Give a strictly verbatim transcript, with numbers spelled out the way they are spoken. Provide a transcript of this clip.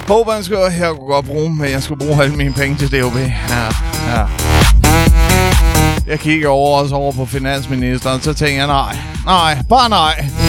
Håber, han skulle, jeg kunne godt bruge, men jeg skulle bruge alle mine penge til D O B. Ja, ja. Jeg kigger over også over på finansministeren, så tænker jeg, nej, nej, bare nej.